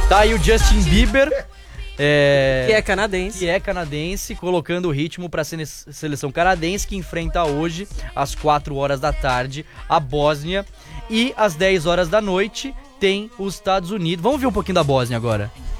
Tá aí o Justin Bieber, Que é canadense, colocando o ritmo pra seleção canadense, que enfrenta hoje, às 4 horas da tarde, a Bósnia. E às 10 horas da noite tem os Estados Unidos. Vamos ver um pouquinho da Bósnia agora.